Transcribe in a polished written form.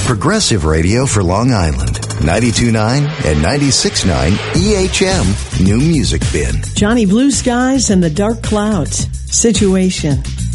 Progressive Radio for Long Island. 92.9 and 96.9 EHM New Music Bin. Johnny Blue Skies and the Dark Clouds. Situation.